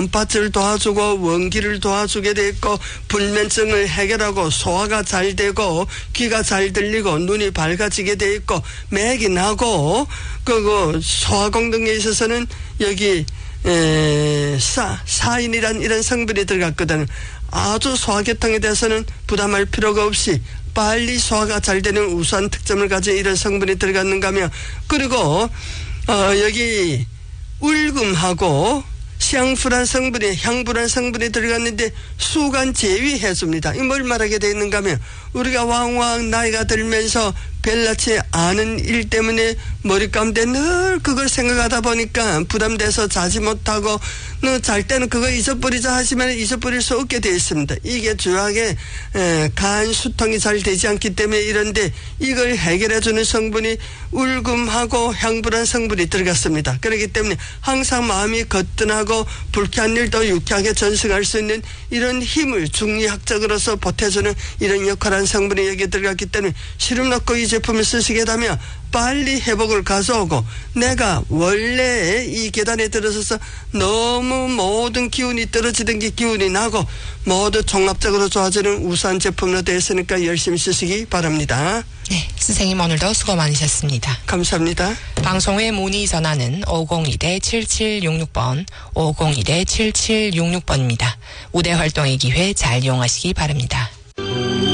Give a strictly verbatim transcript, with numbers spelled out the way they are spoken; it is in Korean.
밭을 도와주고 원기를 도와주게 돼 있고 불면증을 해결하고 소화가 잘 되고 귀가 잘 들리고 눈이 밝아지게 돼 있고 맥이 나고 그 소화공 등에 있어서는 여기 에, 사, 사인이란 이런 성분이 들어갔거든. 아주 소화계통에 대해서는 부담할 필요가 없이 빨리 소화가 잘 되는 우수한 특점을 가진 이런 성분이 들어갔는가 하면 그리고 어, 여기 울금하고 시향불안 성분이 향불안 성분이 들어갔는데 수간 제위해 줍니다. 이 뭘 말하게 되어 있는가 하면 우리가 왕왕 나이가 들면서 별나치 않은 일 때문에 머리 가운데 늘 그걸 생각하다 보니까 부담돼서 자지 못하고 잘 때는 그거 잊어버리자 하시면 잊어버릴 수 없게 되어 있습니다. 이게 주요하게 간 수통이 잘 되지 않기 때문에 이런데 이걸 해결해주는 성분이 울금하고 향불안 성분이 들어갔습니다. 그렇기 때문에 항상 마음이 거뜬하고 불쾌한 일도 유쾌하게 전승할 수 있는 이런 힘을 중리학적으로서 보태주는 이런 역할한 성분이 여기에 들어갔기 때문에 시름 넣고 이 제품을 쓰시게 되면 빨리 회복을 가져오고 내가 원래 이 계단에 들어서서 너무 모든 기운이 떨어지던 게 기운이 나고 모두 종합적으로 좋아지는 우수한 제품으로 되어 있으니까 열심히 쓰시기 바랍니다. 네, 선생님 오늘도 수고 많으셨습니다. 감사합니다. 방송의 문의 전화는 오공일 칠칠육육 번 오공일 칠칠육육 번입니다. 우대 활동의 기회 잘 이용하시기 바랍니다.